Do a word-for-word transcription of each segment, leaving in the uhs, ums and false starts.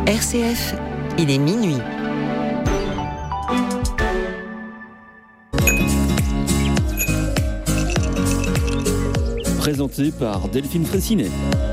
R C F, il est minuit. Présenté par Delphine Fraissinet.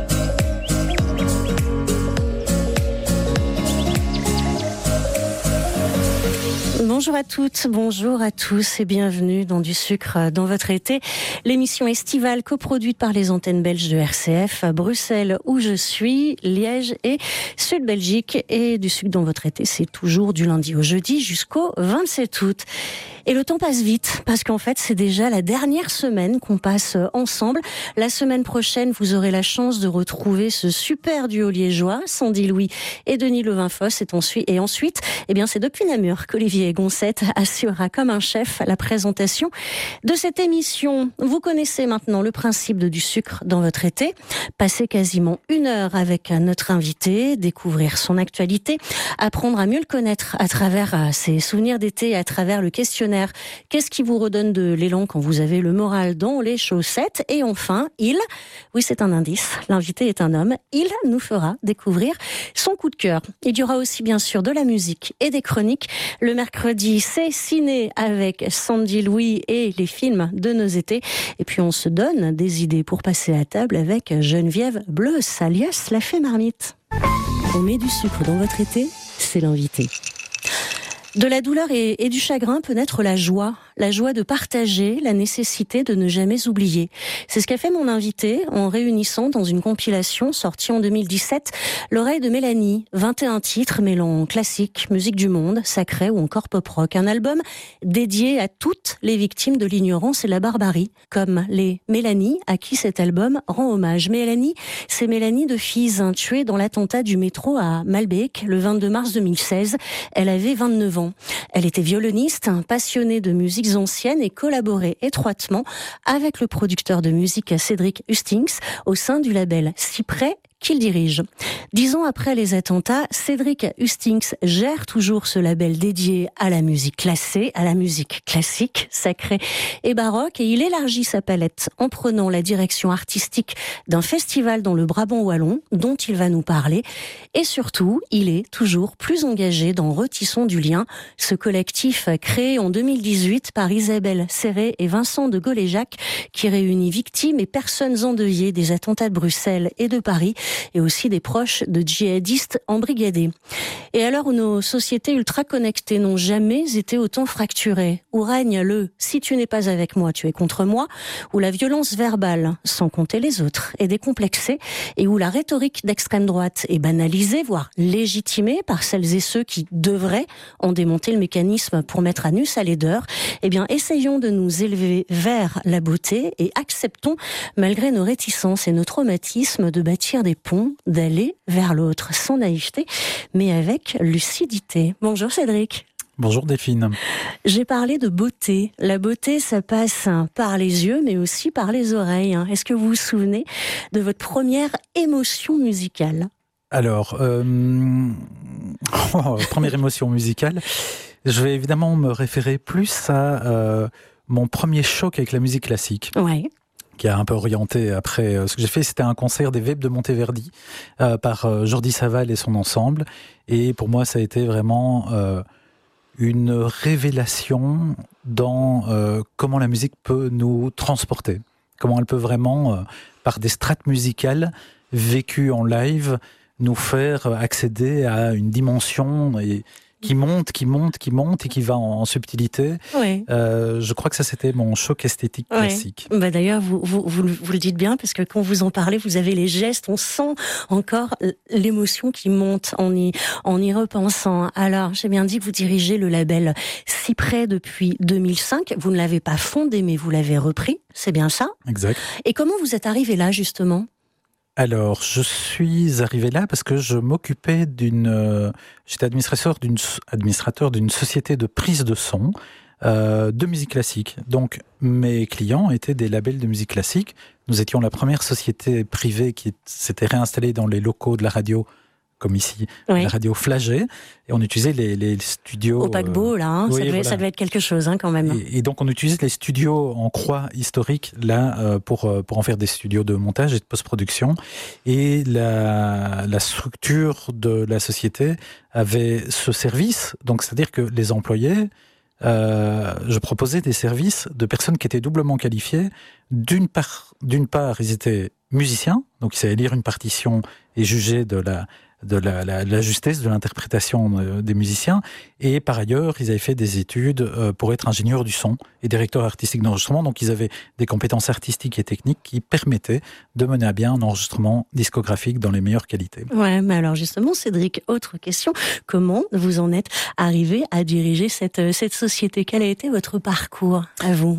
Bonjour à toutes, bonjour à tous et bienvenue dans Du sucre dans votre été, l'émission estivale coproduite par les antennes belges de R C F, Bruxelles où je suis, Liège et Sud-Belgique. Et Du sucre dans votre été, c'est toujours du lundi au jeudi jusqu'au vingt-sept août. Et le temps passe vite, parce qu'en fait, c'est déjà la dernière semaine qu'on passe ensemble. La semaine prochaine, vous aurez la chance de retrouver ce super duo liégeois, Sandy Louis et Denis Levin-Fosse. Et ensuite, et ensuite, eh bien, c'est depuis Namur qu'Olivier Goncette assurera comme un chef la présentation de cette émission. Vous connaissez maintenant le principe de Du sucre dans votre été. Passer quasiment une heure avec notre invité, découvrir son actualité, apprendre à mieux le connaître à travers ses souvenirs d'été, à travers le questionnaire. Qu'est-ce qui vous redonne de l'élan quand vous avez le moral dans les chaussettes? Et enfin, il, oui c'est un indice, l'invité est un homme, il nous fera découvrir son coup de cœur. Il y aura aussi bien sûr de la musique et des chroniques. Le mercredi, c'est ciné avec Sandy Louis et les films de nos étés. Et puis on se donne des idées pour passer à table avec Geneviève Bleus, alias la fée marmite. On met du sucre dans votre été, c'est l'invité. De la douleur et, et du chagrin peut naître la joie, la joie de partager, la nécessité de ne jamais oublier. C'est ce qu'a fait mon invité en réunissant dans une compilation sortie en deux mille dix-sept L'oreille de Mélanie, vingt et un titres mêlant classique, musique du monde, sacré ou encore pop-rock. Un album dédié à toutes les victimes de l'ignorance et de la barbarie, comme les Mélanie à qui cet album rend hommage. Mélanie, c'est Mélanie de Fize, tuée dans l'attentat du métro à Malbec le vingt-deux mars deux mille seize. Elle avait vingt-neuf ans. Elle était violoniste, passionnée de musiques anciennes et collaborait étroitement avec le producteur de musique Cédric Hustings au sein du label Cyprès qu'il dirige. Dix ans après les attentats, Cédric Hustings gère toujours ce label dédié à la musique classée, à la musique classique, sacrée et baroque, et il élargit sa palette en prenant la direction artistique d'un festival dans le Brabant wallon, dont il va nous parler. Et surtout, il est toujours plus engagé dans Retissons du lien, ce collectif créé en deux mille dix-huit par Isabelle Serré et Vincent de Gaulle-et-Jacques, qui réunit victimes et personnes endeuillées des attentats de Bruxelles et de Paris, et aussi des proches de djihadistes embrigadés. Et à l'heure où nos sociétés ultra connectées n'ont jamais été autant fracturées, où règne le « si tu n'es pas avec moi, tu es contre moi », où la violence verbale, sans compter les autres, est décomplexée, et où la rhétorique d'extrême droite est banalisée, voire légitimée par celles et ceux qui devraient en démonter le mécanisme pour mettre à nu sa laideur, eh bien, essayons de nous élever vers la beauté et acceptons, malgré nos réticences et nos traumatismes, de bâtir des ponts, d'aller vers l'autre sans naïveté, mais avec lucidité. Bonjour Cédric. Bonjour Delphine. J'ai parlé de beauté. La beauté, ça passe par les yeux, mais aussi par les oreilles. Est-ce que vous vous souvenez de votre première émotion musicale ? Alors, euh... oh, première émotion musicale, je vais évidemment me référer plus à euh, mon premier choc avec la musique classique. Ouais. Qui a un peu orienté après. Euh, ce que j'ai fait, c'était un concert des Vapes de Monteverdi euh, par euh, Jordi Savall et son ensemble. Et pour moi, ça a été vraiment euh, une révélation dans euh, comment la musique peut nous transporter. Comment elle peut vraiment, euh, par des strates musicales vécues en live, nous faire accéder à une dimension et qui monte, qui monte, qui monte et qui va en, en subtilité. Oui. Euh, je crois que ça, c'était mon choc esthétique ouais. classique. Bah d'ailleurs, vous, vous, vous, vous le dites bien, parce que quand vous en parlez, vous avez les gestes, on sent encore l'émotion qui monte en y, en y repensant. Alors, j'ai bien dit que vous dirigez le label Cyprès depuis deux mille cinq. Vous ne l'avez pas fondé, mais vous l'avez repris. C'est bien ça ? Exact. Et comment vous êtes arrivé là, justement ? Alors, je suis arrivé là parce que je m'occupais d'une... Euh, j'étais administrateur d'une, administrateur d'une société de prise de son euh, de musique classique. Donc, mes clients étaient des labels de musique classique. Nous étions la première société privée qui s'était réinstallée dans les locaux de la radio comme ici, Oui. la radio Flagey, et on utilisait les, les studios... Au paquebot, là, hein, oui, ça, devait, voilà. ça devait être quelque chose hein, quand même. Et, et donc on utilisait les studios en croix historiques là euh, pour euh, pour en faire des studios de montage et de post-production. Et la la structure de la société avait ce service, donc c'est-à-dire que les employés, euh, je proposais des services de personnes qui étaient doublement qualifiées. D'une part, d'une part, ils étaient musiciens, donc ils savaient lire une partition et juger de la de la, la, la justesse de l'interprétation des musiciens, et par ailleurs ils avaient fait des études pour être ingénieurs du son et directeurs artistiques d'enregistrement, donc ils avaient des compétences artistiques et techniques qui permettaient de mener à bien un enregistrement discographique dans les meilleures qualités. Ouais, mais alors justement Cédric, autre question, comment vous en êtes arrivé à diriger cette, cette société? Quel a été votre parcours à vous?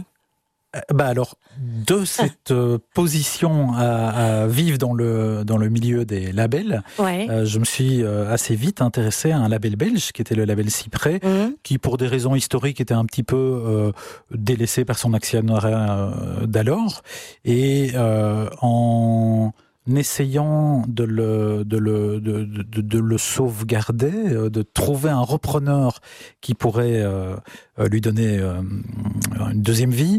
Bah alors, de cette euh, position à, à vivre dans le, dans le milieu des labels, ouais. euh, je me suis euh, assez vite intéressé à un label belge qui était le label Cyprès, mmh. qui pour des raisons historiques était un petit peu euh, délaissé par son actionnaire euh, d'alors. Et euh, en essayant de le, de, le, de, de, de le sauvegarder, de trouver un repreneur qui pourrait euh, lui donner euh, une deuxième vie,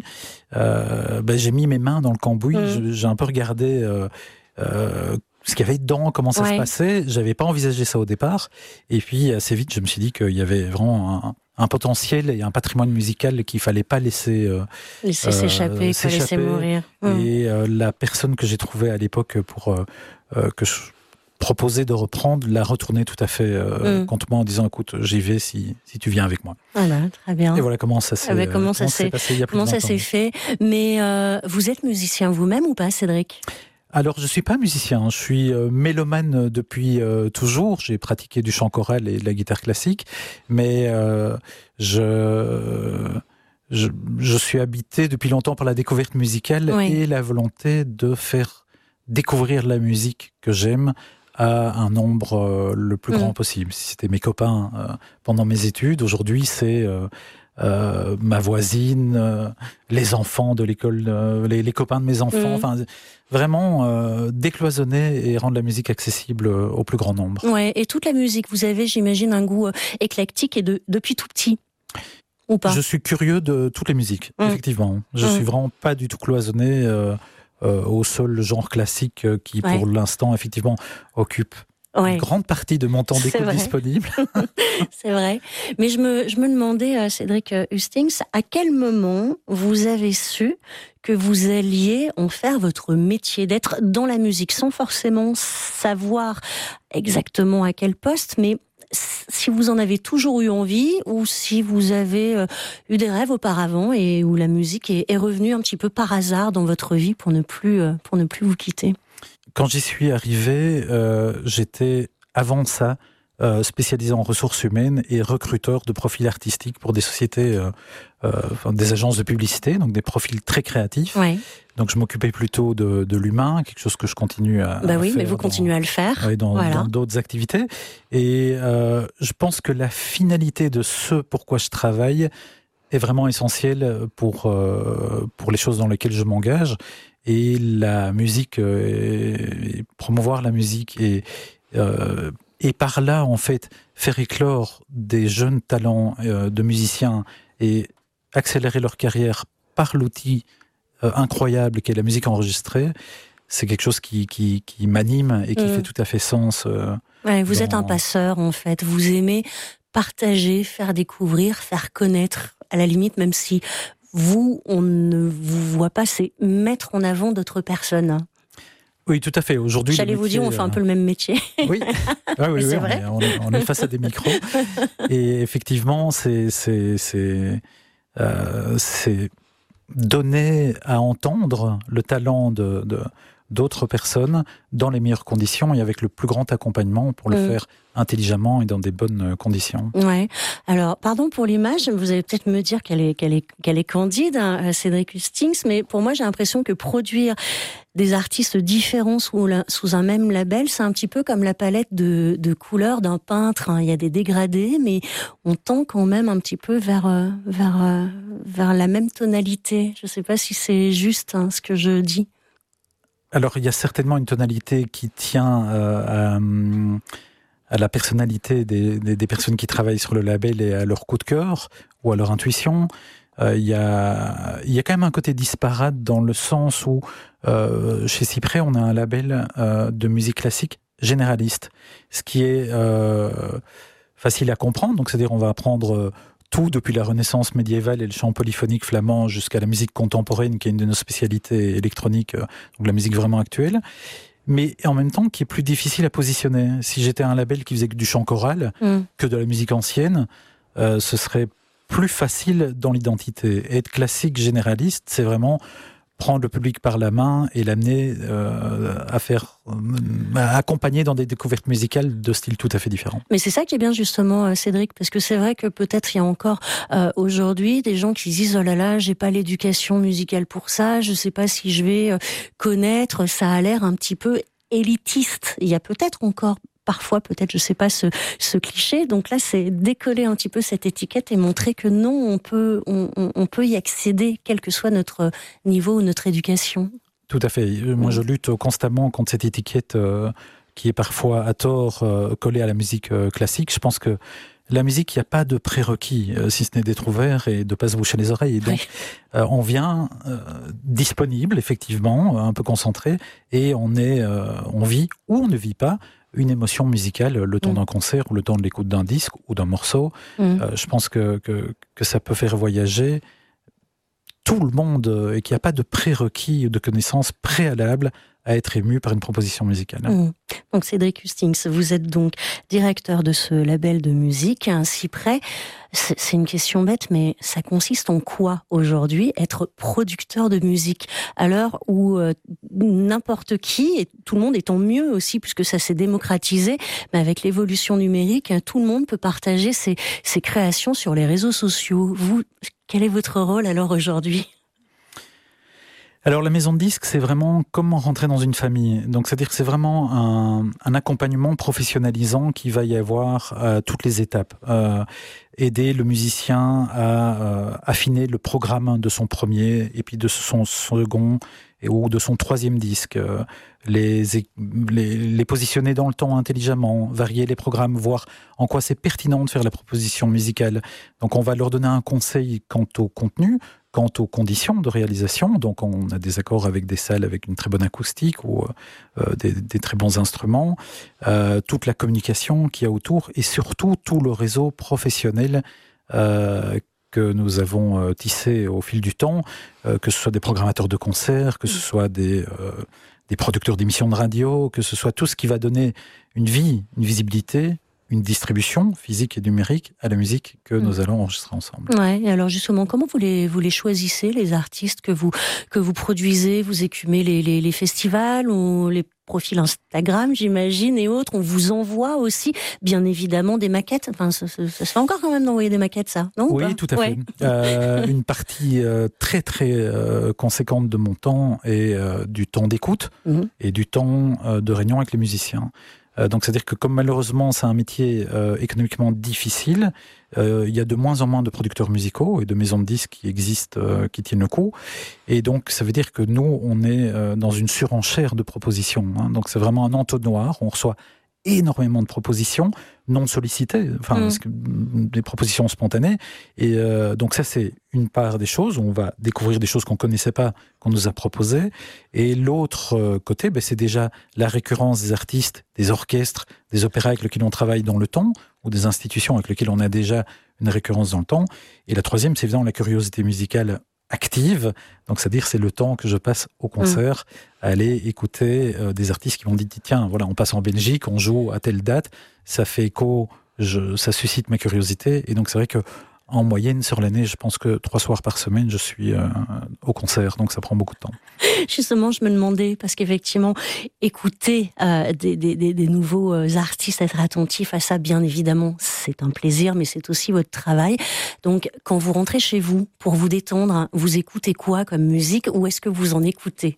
euh, ben j'ai mis mes mains dans le cambouis, mmh. j'ai un peu regardé euh, euh, ce qu'il y avait dedans, comment ça ouais. se passait. J'avais pas envisagé ça au départ, et puis assez vite je me suis dit qu'il y avait vraiment un, un potentiel et un patrimoine musical qu'il fallait pas laisser euh, laisser euh, s'échapper, s'échapper. Laisser mourir. Mmh. Et euh, la personne que j'ai trouvée à l'époque pour euh, euh, que je proposais de reprendre l'a retournée tout à fait euh, mmh. contre moi en disant écoute, j'y vais si si tu viens avec moi. Voilà, très bien. Et voilà comment ça s'est, ah ben, comment ça comment s'est passé il y a plus comment de ça s'est fait. Mais euh, vous êtes musicien vous-même ou pas, Cédric? Alors, je suis pas musicien, je suis euh, mélomane depuis euh, toujours. J'ai pratiqué du chant choral et de la guitare classique, mais euh, je, je je suis habité depuis longtemps par la découverte musicale oui. et la volonté de faire découvrir la musique que j'aime à un nombre euh, le plus mmh. grand possible. Si c'était mes copains euh, pendant mes études, aujourd'hui c'est euh, Euh, ma voisine, euh, les enfants de l'école, euh, les, les copains de mes enfants, mmh. enfin vraiment euh, décloisonner et rendre la musique accessible euh, au plus grand nombre. Ouais, et toute la musique, vous avez, j'imagine, un goût euh, éclectique et de, depuis tout petit, ou pas? Je suis curieux de toutes les musiques, mmh. effectivement. Je mmh. suis vraiment pas du tout cloisonné euh, euh, au seul genre classique euh, qui, ouais. pour l'instant, effectivement, occupe ouais. une grande partie de mon temps d'écoute disponible. C'est vrai. Mais je me, je me demandais, euh, Cédric Hustings, à quel moment vous avez su que vous alliez en faire votre métier, d'être dans la musique, sans forcément savoir exactement à quel poste, mais si vous en avez toujours eu envie ou si vous avez euh, eu des rêves auparavant et où la musique est, est revenue un petit peu par hasard dans votre vie pour ne plus, euh, pour ne plus vous quitter. Quand j'y suis arrivé, euh, j'étais avant ça euh, spécialisé en ressources humaines et recruteur de profils artistiques pour des sociétés, euh, euh, enfin, des agences de publicité, donc des profils très créatifs. Ouais. Donc je m'occupais plutôt de, de l'humain, quelque chose que je continue à, bah à oui, faire. Mais vous dans, continuez à le faire. Oui, dans, voilà. dans d'autres activités. Et euh, je pense que la finalité de ce pourquoi je travaille est vraiment essentielle pour, euh, pour les choses dans lesquelles je m'engage. Et la musique, euh, et promouvoir la musique et, euh, et par là, en fait, faire éclore des jeunes talents euh, de musiciens et accélérer leur carrière par l'outil euh, incroyable qu'est la musique enregistrée, c'est quelque chose qui, qui, qui m'anime et qui mmh. fait tout à fait sens. Euh, ouais, vous dans... êtes un passeur, en fait. Vous aimez partager, faire découvrir, faire connaître, à la limite, même si vous, on ne vous voit pas, c'est mettre en avant d'autres personnes. Oui, tout à fait. Aujourd'hui, j'allais vous dire, on fait un peu le même métier. Oui, ah, oui, c'est oui vrai. On, est, on est face à des micros. Et effectivement, c'est, c'est, c'est, euh, c'est donner à entendre le talent de, de, d'autres personnes dans les meilleures conditions et avec le plus grand accompagnement pour le mmh. faire intelligemment et dans des bonnes conditions. Ouais. Alors, pardon pour l'image, vous allez peut-être me dire qu'elle est, qu'elle est, qu'elle est candide, hein, Cédric Hustings, mais pour moi, j'ai l'impression que produire des artistes différents sous, la, sous un même label, c'est un petit peu comme la palette de, de couleurs d'un peintre. Hein. Il y a des dégradés, mais on tend quand même un petit peu vers, euh, vers, euh, vers la même tonalité. Je ne sais pas si c'est juste hein, ce que je dis. Alors, il y a certainement une tonalité qui tient euh, à, à la personnalité des, des, des personnes qui travaillent sur le label et à leur coup de cœur ou à leur intuition. Il euh, y, a, y a quand même un côté disparate dans le sens où euh, chez Cyprès, on a un label euh, de musique classique généraliste, ce qui est euh, facile à comprendre. Donc, c'est-à-dire on va apprendre tout depuis la Renaissance médiévale et le chant polyphonique flamand jusqu'à la musique contemporaine, qui est une de nos spécialités électroniques, donc la musique vraiment actuelle. Mais en même temps, qui est plus difficile à positionner. Si j'étais un label qui faisait que du chant choral, mm. que de la musique ancienne, euh, ce serait plus facile dans l'identité. Et être classique généraliste, c'est vraiment prendre le public par la main et l'amener euh, à faire, euh, à accompagner dans des découvertes musicales de styles tout à fait différents. Mais c'est ça qui est bien justement, Cédric, parce que c'est vrai que peut-être il y a encore euh, aujourd'hui des gens qui disent oh là là, j'ai pas l'éducation musicale pour ça, je sais pas si je vais euh, connaître, ça a l'air un petit peu élitiste. Il y a peut-être encore parfois, peut-être, je sais pas, ce, ce cliché. Donc là, c'est décoller un petit peu cette étiquette et montrer que non, on peut, on, on peut y accéder, quel que soit notre niveau ou notre éducation. Tout à fait. Moi, je lutte constamment contre cette étiquette euh, qui est parfois à tort euh, collée à la musique euh, classique. Je pense que la musique, il n'y a pas de prérequis, euh, si ce n'est d'être ouvert et de ne pas se boucher les oreilles. Et donc, oui. euh, on vient euh, disponible, effectivement, un peu concentré, et on, est, euh, on vit ou on ne vit pas une émotion musicale le temps mmh. d'un concert ou le temps de l'écoute d'un disque ou d'un morceau. Mmh. Euh, je pense que, que, que ça peut faire voyager tout le monde et qu'il n'y a pas de prérequis ou de connaissances préalables à être ému par une proposition musicale. Mmh. Donc Cédric Hustings, vous êtes donc directeur de ce label de musique, un Cyprès. C'est, c'est une question bête, mais ça consiste en quoi aujourd'hui, être producteur de musique, à l'heure où euh, n'importe qui, et tout le monde, et tant mieux aussi, puisque ça s'est démocratisé, mais avec l'évolution numérique, tout le monde peut partager ses, ses créations sur les réseaux sociaux. Vous, quel est votre rôle alors aujourd'hui ? Alors la maison de disques, c'est vraiment comment rentrer dans une famille. Donc c'est-à-dire que c'est vraiment un, un accompagnement professionnalisant qui va y avoir à toutes les étapes. Euh, aider le musicien à euh, affiner le programme de son premier et puis de son second et, ou de son troisième disque. Euh, les, les, les positionner dans le temps intelligemment, varier les programmes, voir en quoi c'est pertinent de faire la proposition musicale. Donc on va leur donner un conseil quant au contenu, quant aux conditions de réalisation. Donc on a des accords avec des salles avec une très bonne acoustique ou euh, des, des très bons instruments, euh, toute la communication qu'il y a autour et surtout tout le réseau professionnel euh, que nous avons euh, tissé au fil du temps, euh, que ce soit des programmateurs de concerts, que ce soit des, euh, des producteurs d'émissions de radio, que ce soit tout ce qui va donner une vie, une visibilité, une distribution physique et numérique à la musique que nous allons enregistrer ensemble. Ouais, et alors justement, comment vous les, vous les choisissez, les artistes que vous, que vous produisez? Vous écumez les, les, les festivals ou les profils Instagram, j'imagine, et autres. On vous envoie aussi, bien évidemment, des maquettes. Enfin, ça, ça, ça se fait encore quand même d'envoyer des maquettes, ça, non? Oui, tout à ouais. fait. Euh, une partie euh, très, très euh, conséquente de mon temps est euh, du temps d'écoute mmh. et du temps euh, de réunion avec les musiciens. Euh, donc, c'est-à-dire que comme malheureusement, c'est un métier euh, économiquement difficile, euh, il y a de moins en moins de producteurs musicaux et de maisons de disques qui existent, euh, qui tiennent le coup. Et donc, ça veut dire que nous, on est euh, dans une surenchère de propositions. Hein. Donc, c'est vraiment un entonnoir. On reçoit énormément de propositions non sollicitées, enfin mmh. des propositions spontanées. Et euh, donc ça, c'est une part des choses. On va découvrir des choses qu'on ne connaissait pas, qu'on nous a proposées. Et l'autre euh, côté, ben, c'est déjà la récurrence des artistes, des orchestres, des opéras avec lesquels on travaille dans le temps, ou des institutions avec lesquelles on a déjà une récurrence dans le temps. Et la troisième, c'est évidemment la curiosité musicale active, donc c'est-à-dire c'est le temps que je passe au concert mmh. à aller écouter euh, des artistes qui m'ont dit tiens voilà on passe en Belgique, on joue à telle date, ça fait écho, je, ça suscite ma curiosité et donc c'est vrai que en moyenne sur l'année je pense que trois soirs par semaine je suis euh, au concert, donc ça prend beaucoup de temps. Justement je me demandais parce qu'effectivement écouter euh, des, des, des nouveaux artistes, être attentif à ça bien évidemment c'est un plaisir mais c'est aussi votre travail. Donc quand vous rentrez chez vous pour vous détendre, vous écoutez quoi comme musique ou est-ce que vous en écoutez?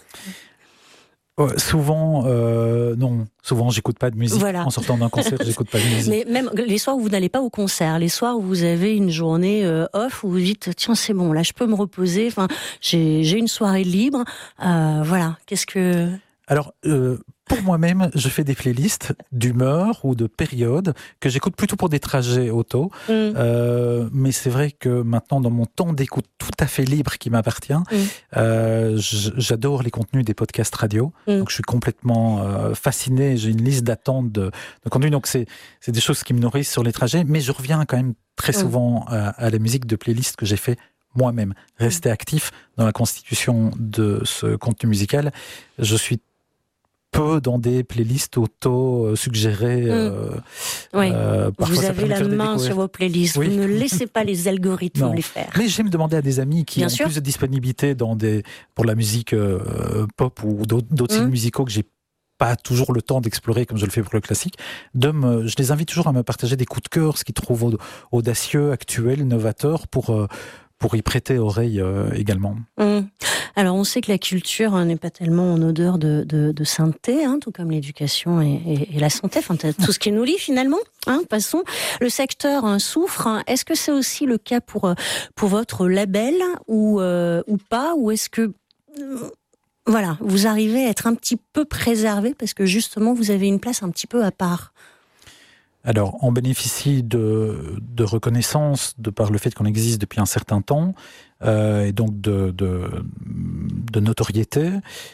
Euh, souvent, euh, non. Souvent, j'écoute pas de musique. Voilà. En sortant d'un concert, j'écoute pas de musique. Mais même les soirs où vous n'allez pas au concert, les soirs où vous avez une journée euh, off, où vous dites tiens c'est bon, là je peux me reposer. Enfin, j'ai, j'ai une soirée libre. Euh, voilà. Qu'est-ce que Alors, euh, pour moi-même, je fais des playlists d'humeur ou de période que j'écoute plutôt pour des trajets auto. Mm. Euh, mais c'est vrai que maintenant, dans mon temps d'écoute tout à fait libre qui m'appartient, mm. euh, j'adore les contenus des podcasts radio. Mm. Donc, je suis complètement euh, fasciné. J'ai une liste d'attente de, de contenus. Donc, c'est, c'est des choses qui me nourrissent sur les trajets. Mais je reviens quand même très souvent à, à la musique de playlists que j'ai fait moi-même. Rester mm. actif dans la constitution de ce contenu musical. Je suis peu dans des playlists auto-suggérées. Mmh. Euh, oui. euh, vous avez la main sur vos playlists. Oui. Vous ne laissez pas les algorithmes non. les faire. Mais j'aime demander à des amis qui Bien ont sûr. plus de disponibilité dans des, pour la musique euh, pop ou d'autres, d'autres mmh. styles musicaux que j'ai pas toujours le temps d'explorer comme je le fais pour le classique. De me, je les invite toujours à me partager des coups de cœur, ce qu'ils trouvent audacieux, actuel, novateur, pour... Euh, pour y prêter oreille euh, également. Mmh. Alors, on sait que la culture hein, n'est pas tellement en odeur de, de, de sainteté, hein, tout comme l'éducation et, et, et la santé, enfin, tout ce qui nous lie finalement. Hein, passons. Le secteur hein, souffre. Hein. Est-ce que c'est aussi le cas pour, pour votre label ou, euh, ou pas? Ou est-ce que... Euh, voilà, vous arrivez à être un petit peu préservé parce que justement, vous avez une place un petit peu à part? Alors, on bénéficie de, de reconnaissance de par le fait qu'on existe depuis un certain temps, euh, et donc de, de, de notoriété.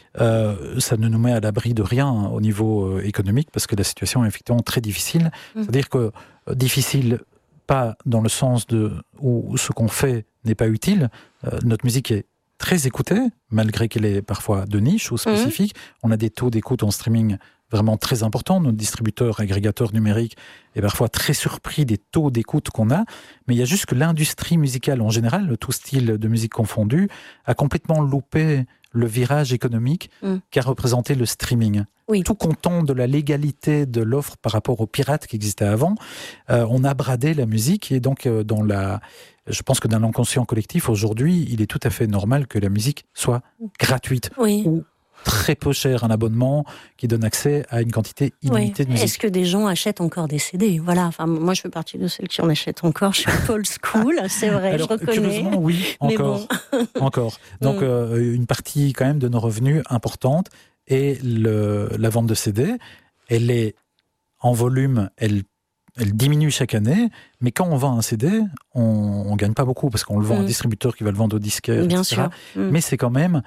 Euh, ça ne nous met à l'abri de rien hein, au niveau euh, économique, parce que la situation est effectivement très difficile. Mmh. C'est-à-dire que euh, difficile, pas dans le sens de où ce qu'on fait n'est pas utile. Euh, notre musique est très écoutée, malgré qu'elle est parfois de niche ou spécifique. Mmh. On a des taux d'écoute en streaming vraiment très important. Notre distributeur, agrégateur numérique est parfois très surpris des taux d'écoute qu'on a. Mais il y a juste que l'industrie musicale en général, tout style de musique confondu, a complètement loupé le virage économique mm. qu'a représenté le streaming. Oui. Tout content de la légalité de l'offre par rapport aux pirates qui existaient avant, euh, on a bradé la musique et donc euh, dans la... Je pense que dans l'inconscient collectif, aujourd'hui, il est tout à fait normal que la musique soit gratuite. Oui. Ou très peu cher, un abonnement qui donne accès à une quantité illimitée oui. de musique. Est-ce que des gens achètent encore des C D? Voilà. Enfin, moi, je fais partie de celles qui en achètent encore. Je suis un peu old school, c'est vrai, Alors, je reconnais. Curieusement, oui, encore. Bon. encore. Donc, mm. euh, une partie quand même de nos revenus importante est le, la vente de C D. Elle est en volume, elle Elle diminue chaque année, mais quand on vend un C D, on ne gagne pas beaucoup parce qu'on le vend mmh. à un distributeur qui va le vendre au disquaire, Bien et cetera. Sûr. Mmh. Mais c'est quand même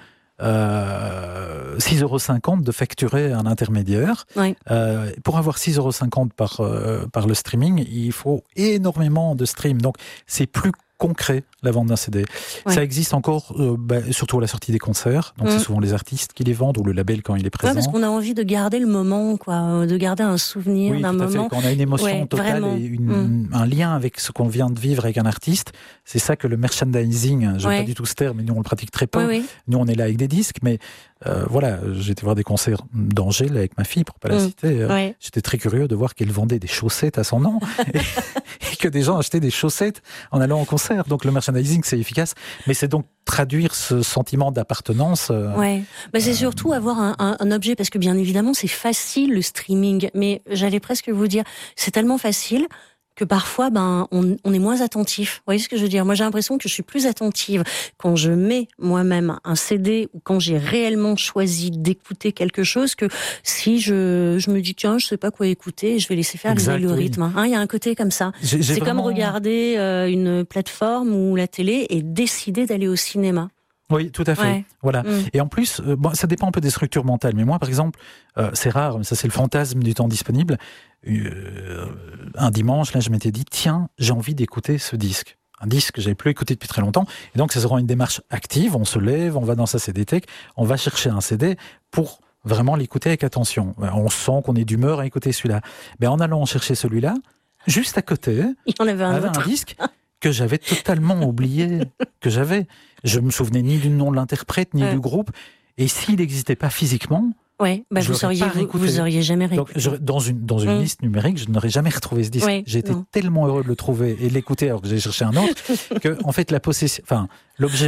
euh, six euros cinquante de facturer un intermédiaire. Oui. Euh, pour avoir six euros cinquante par, euh, par le streaming, il faut énormément de stream. Donc, c'est plus concret, la vente d'un C D. Ouais. Ça existe encore, euh, bah, surtout à la sortie des concerts. Donc, mmh. c'est souvent les artistes qui les vendent ou le label quand il est présent. Ouais, parce qu'on a envie de garder le moment, quoi, de garder un souvenir oui, d'un tout à moment. Fait. Quand on a une émotion ouais, totale vraiment. et une, mmh. un lien avec ce qu'on vient de vivre avec un artiste, c'est ça que le merchandising, je n'aime ouais. pas du tout ce terme, mais nous on le pratique très peu. Oui, oui. Nous on est là avec des disques, mais euh, voilà, j'ai été voir des concerts d'Angèle avec ma fille, pour pas la mmh. citer. Ouais. J'étais très curieux de voir qu'elle vendait des chaussettes à son nom et, et que des gens achetaient des chaussettes en allant au concert. Donc le merchandising, c'est efficace, mais c'est donc traduire ce sentiment d'appartenance. Euh, ouais, bah, c'est euh, surtout avoir un, un, un objet, parce que bien évidemment, c'est facile le streaming, mais j'allais presque vous dire, c'est tellement facile que parfois, ben, on, on est moins attentif. Vous voyez ce que je veux dire? Moi, j'ai l'impression que je suis plus attentive quand je mets moi-même un C D ou quand j'ai réellement choisi d'écouter quelque chose que si je, je me dis, tiens, je sais pas quoi écouter, je vais laisser faire exact, les algorithmes. Il oui. hein, y a un côté comme ça. J'ai, j'ai c'est vraiment... comme regarder euh, une plateforme ou la télé et décider d'aller au cinéma. Oui, tout à fait. Ouais. Voilà. Mmh. Et en plus, euh, bon, ça dépend un peu des structures mentales. Mais moi, par exemple, euh, c'est rare, mais ça c'est le fantasme du temps disponible. Euh, un dimanche, là, je m'étais dit, tiens, j'ai envie d'écouter ce disque. Un disque que j'avais plus écouté depuis très longtemps. Et donc, ça sera une démarche active. On se lève, on va dans sa C D Tech, on va chercher un C D pour vraiment l'écouter avec attention. On sent qu'on est d'humeur à écouter celui-là. Mais en allant chercher celui-là, juste à côté, il y en avait un, avait un disque que j'avais totalement oublié que j'avais. Je me souvenais ni du nom de l'interprète, ni euh. du groupe. Et s'il n'existait pas physiquement, ouais, bah vous auriez vous, vous auriez jamais réécouté. Donc, dans une dans une mmh. liste numérique, je n'aurais jamais retrouvé ce disque. Ouais, j'ai été non. tellement heureux de le trouver et de l'écouter alors que j'ai cherché un autre que en fait la possession, enfin l'objet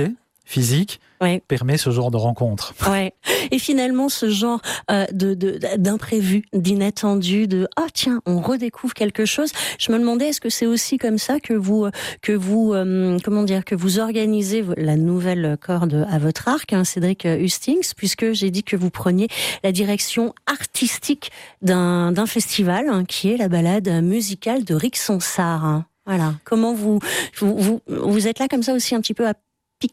physique ouais. permet ce genre de rencontre. Ouais. Et finalement, ce genre euh, de, de, d'imprévu, d'inattendu, de « Ah tiens, on redécouvre quelque chose ». Je me demandais, est-ce que c'est aussi comme ça que vous, que vous, euh, comment dire, que vous organisez la nouvelle corde à votre arc, hein, Cédric Hustings, puisque j'ai dit que vous preniez la direction artistique d'un, d'un festival, hein, qui est la balade musicale de Rixensart. Hein. Voilà. Comment vous, vous, vous, vous êtes là comme ça aussi un petit peu à picorer ?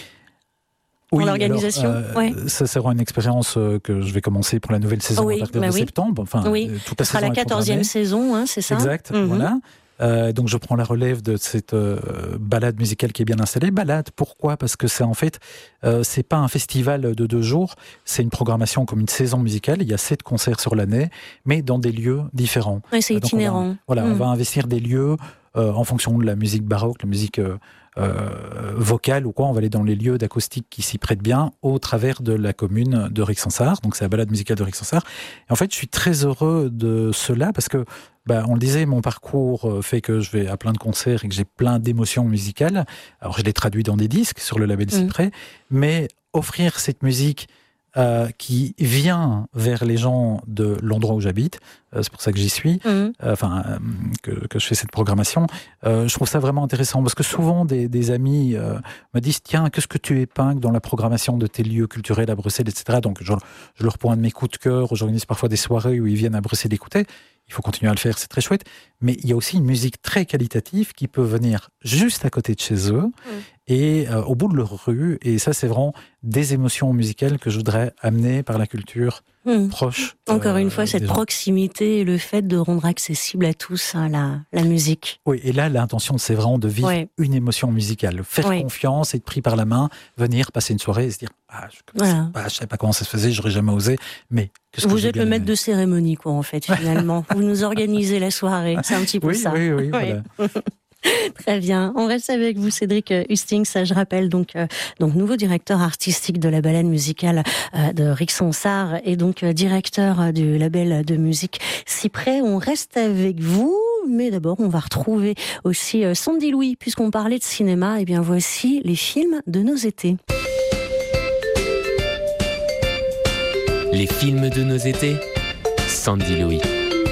Pour oui, l'organisation, alors, euh, ouais. ça sera une expérience que je vais commencer pour la nouvelle saison oui, à partir bah de oui. septembre. Enfin, oui, toute la ce sera saison la quatorzième saison, hein, c'est ça ? Exact, mm-hmm. voilà. Euh, donc je prends la relève de cette euh, balade musicale qui est bien installée. Balade, pourquoi ? Parce que c'est en fait, euh, c'est pas un festival de deux jours, c'est une programmation comme une saison musicale. Il y a sept concerts sur l'année, mais dans des lieux différents. Oui, c'est euh, donc itinérant. On va, voilà, mm. on va investir des lieux euh, en fonction de la musique baroque, la musique euh, euh, vocale ou quoi. On va aller dans les lieux d'acoustique qui s'y prêtent bien au travers de la commune de Rixensart. Donc c'est la balade musicale de Rixensart. Et en fait, je suis très heureux de cela parce que Bah, on le disait, mon parcours fait que je vais à plein de concerts et que j'ai plein d'émotions musicales. Alors, je les traduis dans des disques sur le label Cyprès, mmh. mais offrir cette musique euh, qui vient vers les gens de l'endroit où j'habite, euh, c'est pour ça que j'y suis, mmh. euh, enfin, euh, que, que je fais cette programmation, euh, je trouve ça vraiment intéressant parce que souvent des, des amis euh, me disent « Tiens, qu'est-ce que tu épingles dans la programmation de tes lieux culturels à Bruxelles, et cetera » Donc, je, je leur pointe mes coups de cœur, j'organise parfois des soirées où ils viennent à Bruxelles écouter. Il faut continuer à le faire, c'est très chouette. Mais il y a aussi une musique très qualitative qui peut venir juste à côté de chez eux mmh. et euh, au bout de leur rue. Et ça, c'est vraiment des émotions musicales que je voudrais amener par la culture mmh. proche. Encore euh, une fois, cette proximité et le fait de rendre accessible à tous hein, la, la musique. Oui, et là, l'intention, c'est vraiment de vivre ouais. une émotion musicale. Faire ouais. confiance, être pris par la main, venir passer une soirée et se dire ah, je ne voilà. savais pas comment ça se faisait, j'aurais jamais osé, mais qu'est-ce que vous êtes le maître aimé. de cérémonie, quoi, en fait, finalement. Vous nous organisez la soirée, c'est un petit peu oui, ça. Oui, oui, voilà. Très bien. On reste avec vous, Cédric Hustings. Je rappelle donc, euh, donc nouveau directeur artistique de la balade musicale euh, de Rixensart et donc euh, directeur euh, du label de musique Cyprès. On reste avec vous, mais d'abord on va retrouver aussi euh, Sandy Louis, puisqu'on parlait de cinéma. Et bien voici les films de nos étés. Les films de nos étés, Sandy Louis.